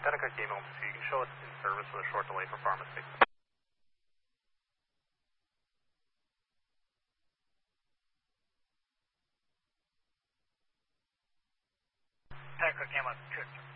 Seneca Camo, so you can show us in service with a short delay for pharmacy. Seneca Camo,